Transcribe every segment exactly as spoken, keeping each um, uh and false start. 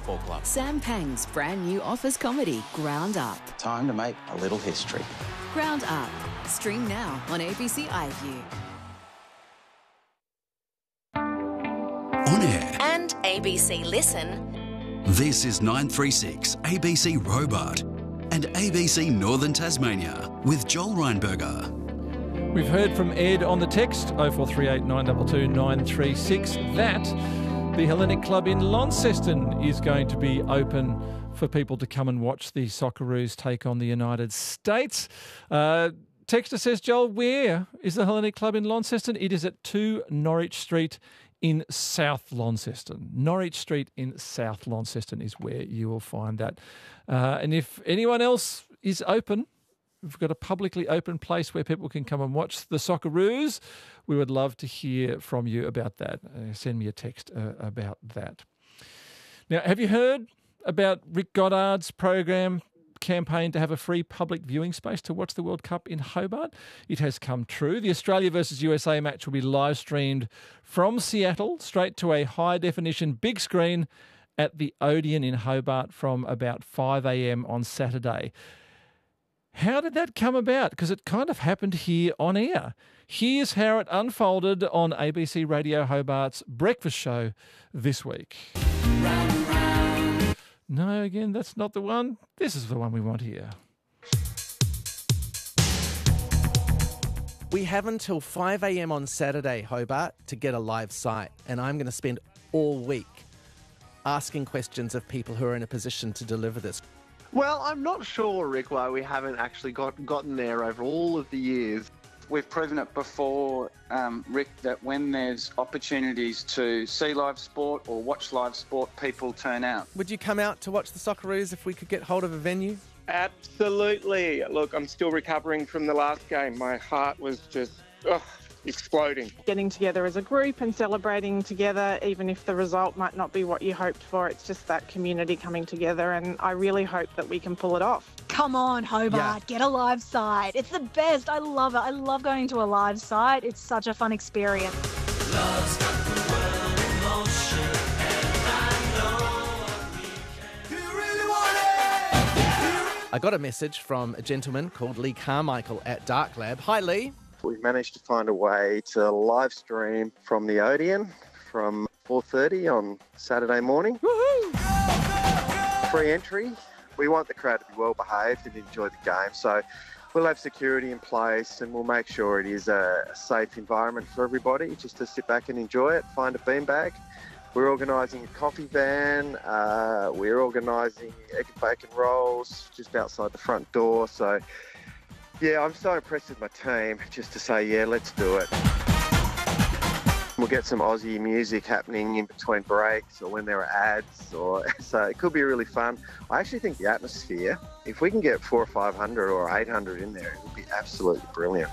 Football Club. Sam Pang's brand new office comedy, Ground Up. Time to make a little history. Ground Up. Stream now on A B C iView. On air. And A B C Listen. This is nine three six A B C Robart and A B C Northern Tasmania with Joel Reinberger. We've heard from Ed on the text oh four three eight nine two two nine three six that the Hellenic Club in Launceston is going to be open for people to come and watch the Socceroos take on the United States. Uh, Texter says, Joel, where is the Hellenic Club in Launceston? It is at two Norwich Street in South Launceston. Norwich Street in South Launceston is where you will find that. Uh, and if anyone else is open, we've got a publicly open place where people can come and watch the Socceroos. We would love to hear from you about that. Uh, send me a text uh, about that. Now, have you heard about Rick Goddard's program campaign to have a free public viewing space to watch the World Cup in Hobart? It has come true. The Australia versus U S A match will be live streamed from Seattle straight to a high-definition big screen at the Odeon in Hobart from about five a.m. on Saturday. How did that come about? Because it kind of happened here on air. Here's how it unfolded on A B C Radio Hobart's breakfast show this week. Round, round. No, again, that's not the one. This is the one we want here. We have until five a.m. on Saturday, Hobart, to get a live site, and I'm going to spend all week asking questions of people who are in a position to deliver this. Well, I'm not sure, Rick, why we haven't actually got, gotten there over all of the years. We've proven it before, um, Rick, that when there's opportunities to see live sport or watch live sport, people turn out. Would you come out to watch the Socceroos if we could get hold of a venue? Absolutely. Look, I'm still recovering from the last game. My heart was just ugh, exploding. Getting together as a group and celebrating together, even if the result might not be what you hoped for, it's just that community coming together, and I really hope that we can pull it off. Come on, Hobart, yeah. Get a live site. It's the best. I love it. I love going to a live site. It's such a fun experience. Love's got the world in motion, and I know we can. You really want it? I got a message from a gentleman called Lee Carmichael at Dark Lab. Hi, Lee. We've managed to find a way to live stream from the Odeon from four thirty on Saturday morning. Woohoo! Free entry. We want the crowd to be well behaved and enjoy the game, so we'll have security in place and we'll make sure it is a safe environment for everybody just to sit back and enjoy it, find a beanbag. We're organising a coffee van, uh, we're organising egg and bacon rolls just outside the front door, so yeah, I'm so impressed with my team just to say, yeah, let's do it. We'll get some Aussie music happening in between breaks or when there are ads, or so it could be really fun. I actually think the atmosphere, if we can get four or five hundred or eight hundred in there, it would be absolutely brilliant.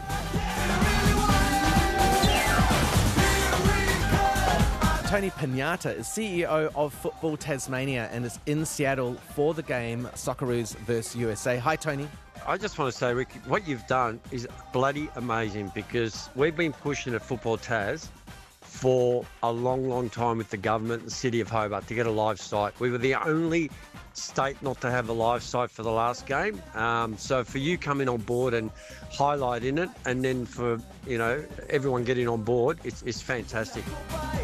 Tony Pignata is C E O of Football Tasmania and is in Seattle for the game Socceroos versus U S A. Hi, Tony. I just want to say, Rick, what you've done is bloody amazing, because we've been pushing at Football Tas for a long, long time with the government and the City of Hobart to get a live site. We were the only state not to have a live site for the last game. Um, so for you coming on board and highlighting it, and then for, you know, everyone getting on board, it's, it's fantastic.